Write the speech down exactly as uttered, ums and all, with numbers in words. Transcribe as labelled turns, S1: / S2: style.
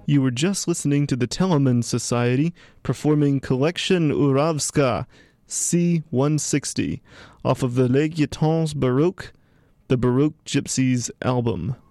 S1: You were just listening to the Telemann Society performing Collection Uravska C one sixty off of the Les Gitans Baroque, the Baroque Gypsies album.